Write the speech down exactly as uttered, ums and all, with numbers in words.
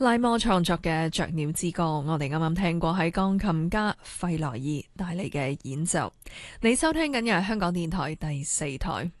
拉摩創作嘅《雀鳥之歌》，我哋啱啱聽過係鋼琴家費萊爾帶嚟嘅演奏。你收聽緊嘅係香港電台第四台。